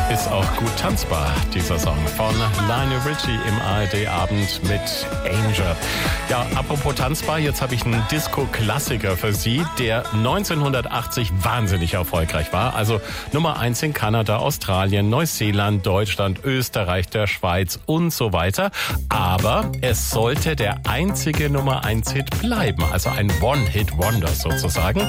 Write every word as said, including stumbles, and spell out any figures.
Ist auch gut tanzbar, dieser Song von Lionel Richie im A R D-Abend mit Angel. Ja, apropos tanzbar, jetzt habe ich einen Disco-Klassiker für Sie, der neunzehnhundertachtzig wahnsinnig erfolgreich war. Also Nummer eins in Kanada, Australien, Neuseeland, Deutschland, Österreich, der Schweiz und so weiter. Aber es sollte der einzige Nummer eins Hit bleiben, also ein One-Hit-Wonder sozusagen.